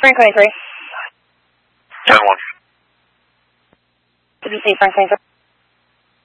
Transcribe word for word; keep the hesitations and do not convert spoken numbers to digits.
Frank twenty-three. ten one. Did you see Frank twenty-three?